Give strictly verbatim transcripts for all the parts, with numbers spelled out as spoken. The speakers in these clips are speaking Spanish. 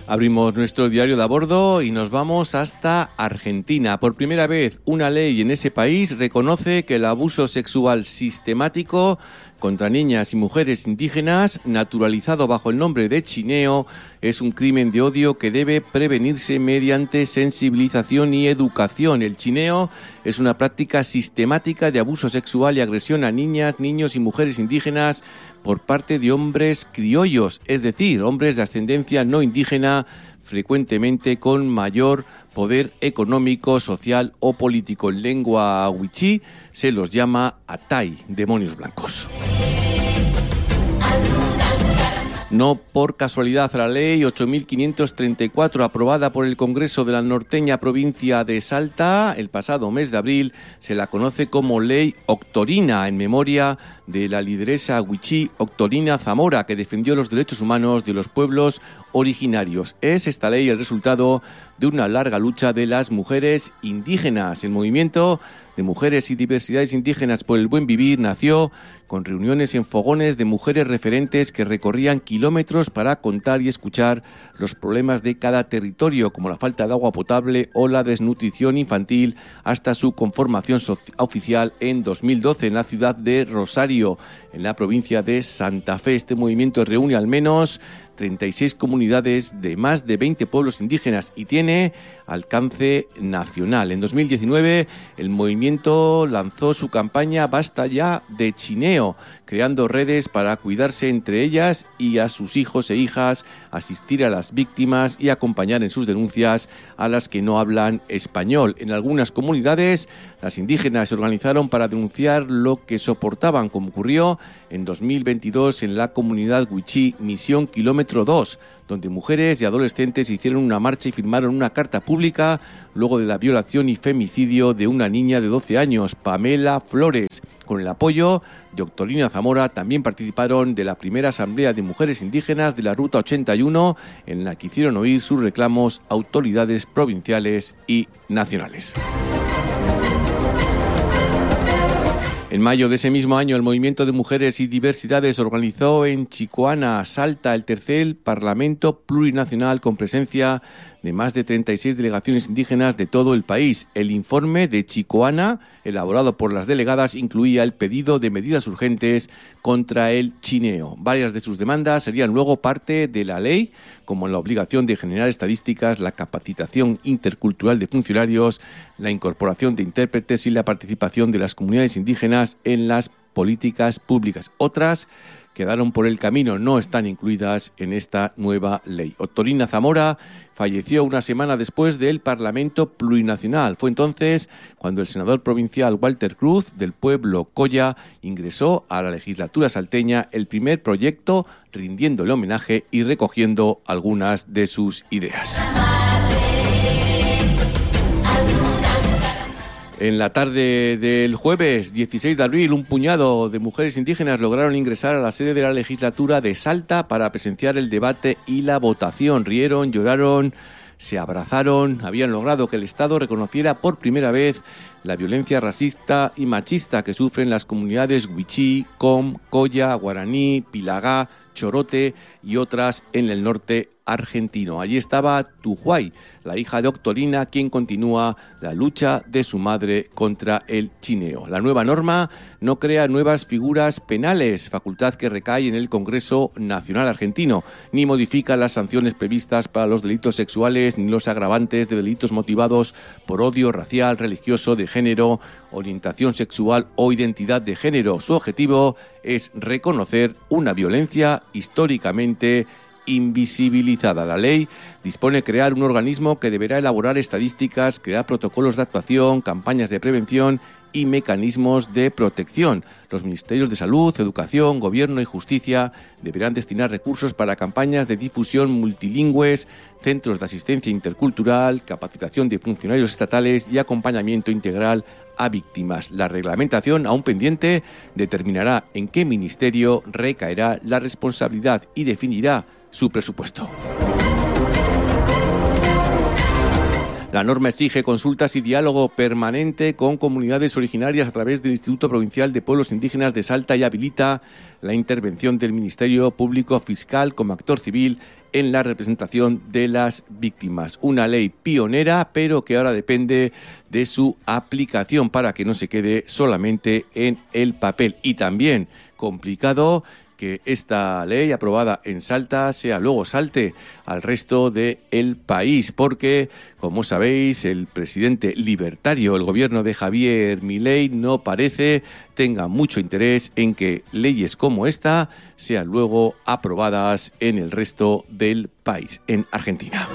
Abrimos nuestro diario de a bordo y nos vamos hasta Argentina. Por primera vez, una ley en ese país reconoce que el abuso sexual sistemático contra niñas y mujeres indígenas, naturalizado bajo el nombre de chineo, es un crimen de odio que debe prevenirse mediante sensibilización y educación. El chineo es una práctica sistemática de abuso sexual y agresión a niñas, niños y mujeres indígenas por parte de hombres criollos, es decir, hombres de ascendencia no indígena, frecuentemente con mayor poder económico, social o político. En lengua wichí se los llama Atay, demonios blancos. No por casualidad, la ley ocho mil quinientos treinta y cuatro, aprobada por el Congreso de la norteña provincia de Salta el pasado mes de abril, se la conoce como Ley Octorina, en memoria de la lideresa wichí Octorina Zamora, que defendió los derechos humanos de los pueblos originarios. Es esta ley el resultado de una larga lucha de las mujeres indígenas. El movimiento de mujeres y diversidades indígenas por el buen vivir nació con reuniones en fogones de mujeres referentes que recorrían kilómetros para contar y escuchar los problemas de cada territorio, como la falta de agua potable o la desnutrición infantil, hasta su conformación oficial en dos mil doce en la ciudad de Rosario, en la provincia de Santa Fe. Este movimiento reúne al menos treinta y seis comunidades de más de veinte pueblos indígenas y tiene alcance nacional. En dos mil diecinueve el movimiento lanzó su campaña Basta ya de chineo, creando redes para cuidarse entre ellas y a sus hijos e hijas, asistir a las víctimas y acompañar en sus denuncias a las que no hablan español. En algunas comunidades las indígenas se organizaron para denunciar lo que soportaban, como ocurrió en dos mil veintidós en la comunidad wichí Misión Kilómetro dos, donde mujeres y adolescentes hicieron una marcha y firmaron una carta pública luego de la violación y femicidio de una niña de doce años, Pamela Flores. Con el apoyo de Octorina Zamora también participaron de la primera asamblea de mujeres indígenas de la Ruta ochenta y uno, en la que hicieron oír sus reclamos a autoridades provinciales y nacionales. En mayo de ese mismo año, el Movimiento de Mujeres y Diversidades organizó en Chicoana, Salta, el tercer Parlamento Plurinacional con presencia de más de treinta y seis delegaciones indígenas de todo el país. El informe de Chicoana, elaborado por las delegadas, incluía el pedido de medidas urgentes contra el chineo. Varias de sus demandas serían luego parte de la ley, como la obligación de generar estadísticas, la capacitación intercultural de funcionarios, la incorporación de intérpretes y la participación de las comunidades indígenas en las políticas públicas. Otras quedaron por el camino, no están incluidas en esta nueva ley. Octorina Zamora falleció una semana después del Parlamento Plurinacional. Fue entonces cuando el senador provincial Walter Cruz, del pueblo Colla, ingresó a la legislatura salteña el primer proyecto, rindiéndole homenaje y recogiendo algunas de sus ideas. En la tarde del jueves dieciséis de abril, un puñado de mujeres indígenas lograron ingresar a la sede de la legislatura de Salta para presenciar el debate y la votación. Rieron, lloraron, se abrazaron. Habían logrado que el Estado reconociera por primera vez la violencia racista y machista que sufren las comunidades wichí, com, colla, guaraní, pilagá, chorote y otras en el norte argentino. Allí estaba Tujuay, la hija de Octorina, quien continúa la lucha de su madre contra el chineo. La nueva norma no crea nuevas figuras penales, facultad que recae en el Congreso Nacional Argentino, ni modifica las sanciones previstas para los delitos sexuales ni los agravantes de delitos motivados por odio racial, religioso, de género, orientación sexual o identidad de género. Su objetivo es reconocer una violencia históricamente invisibilizada. La ley dispone crear un organismo que deberá elaborar estadísticas, crear protocolos de actuación, campañas de prevención y mecanismos de protección. Los ministerios de Salud, Educación, Gobierno y Justicia deberán destinar recursos para campañas de difusión multilingües, centros de asistencia intercultural, capacitación de funcionarios estatales y acompañamiento integral a víctimas. La reglamentación, aún pendiente, determinará en qué ministerio recaerá la responsabilidad y definirá su presupuesto. La norma exige consultas y diálogo permanente con comunidades originarias a través del Instituto Provincial de Pueblos Indígenas de Salta y habilita la intervención del Ministerio Público Fiscal como actor civil en la representación de las víctimas. Una ley pionera, pero que ahora depende de su aplicación para que no se quede solamente en el papel. Y también complicado que esta ley aprobada en Salta sea luego salte al resto del país, porque, como sabéis, el presidente libertario, el gobierno de Javier Milei, no parece tenga mucho interés en que leyes como esta sean luego aprobadas en el resto del país, en Argentina.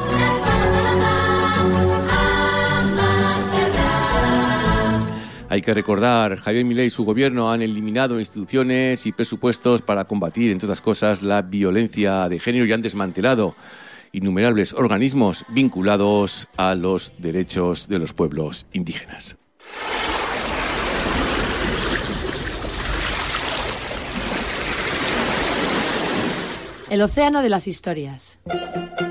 Hay que recordar, Javier Milei y su gobierno han eliminado instituciones y presupuestos para combatir, entre otras cosas, la violencia de género y han desmantelado innumerables organismos vinculados a los derechos de los pueblos indígenas. El océano de las historias.